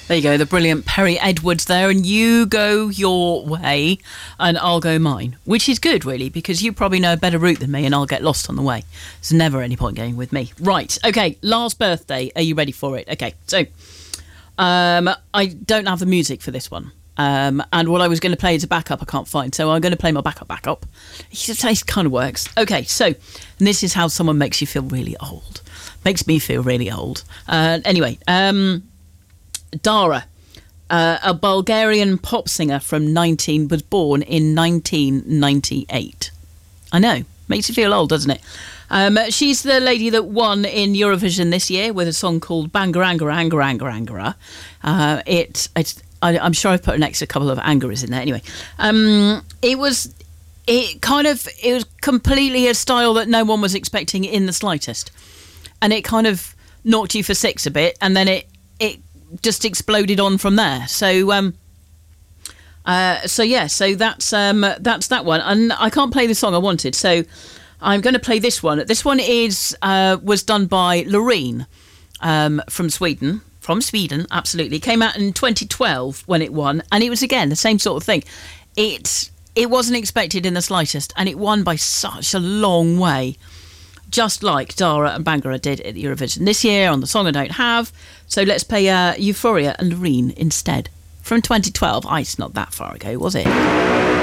There you go, the brilliant Perry Edwards there, and you go your way and I'll go mine, which is good, really, because you probably know a better route than me and I'll get lost on the way. There's never any point going with me. Right, okay, last birthday. Are you ready for it? Okay, so I don't have the music for this one. And what I was going to play as a backup I can't find, so I'm going to play my backup. It kind of works. Okay, so and this is how someone makes you feel really old. Makes me feel really old. Anyway, Dara, a Bulgarian pop singer was born in 1998. I know, makes you feel old, doesn't it? She's the lady that won in Eurovision this year with a song called Bangaranga Angara Angara. I'm sure I've put an extra couple of angeras in there. Anyway, it was completely a style that no one was expecting in the slightest, and it kind of knocked you for six a bit, and then it just exploded on from there. So that's that one. And I can't play the song I wanted, so I'm going to play this one. This one was done by Loreen from Sweden. From Sweden, absolutely. Came out in 2012 when it won, and it was, again, the same sort of thing. It wasn't expected in the slightest, and it won by such a long way, just like Dara and Bangara did at Eurovision this year on the song I don't have. So let's play Euphoria and Loreen instead. From 2012. It's not that far ago, was it?